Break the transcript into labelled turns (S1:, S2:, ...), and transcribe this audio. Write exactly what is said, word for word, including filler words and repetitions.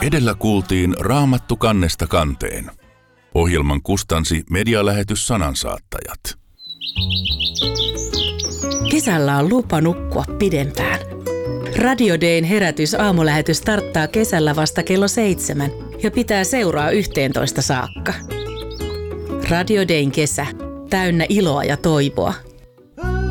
S1: Edellä kuultiin Raamattu kannesta kanteen. Ohjelman kustansi medialähetys Sanansaattajat.
S2: Kesällä on lupa nukkua pidempään. Radio Dayn herätys aamulähetys starttaa kesällä vasta kello seitsemän ja pitää seuraa yhteentoista saakka. Radio Dayn kesä, täynnä iloa ja toivoa.